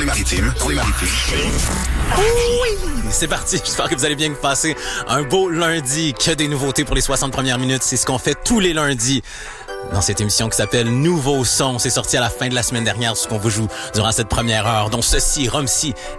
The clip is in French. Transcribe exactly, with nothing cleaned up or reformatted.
maritimes, pour les maritimes. Oui, c'est parti. J'espère que vous allez bien vous passer un beau lundi. Que des nouveautés pour les soixante premières minutes. C'est ce qu'on fait tous les lundis dans cette émission qui s'appelle Nouveau Son. C'est sorti à la fin de la semaine dernière, ce qu'on vous joue durant cette première heure. Donc ceci, Rumsey